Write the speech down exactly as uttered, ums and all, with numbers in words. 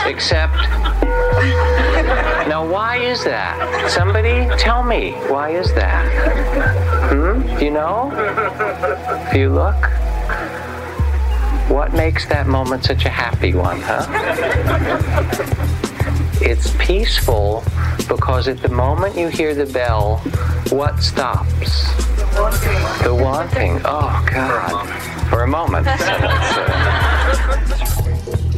Except, now why is that? Somebody tell me, why is that? Hmm? Do you know? If you look, what makes that moment such a happy one, huh? It's peaceful because at the moment you hear the bell, what stops? The wanting. Oh, God. For a moment.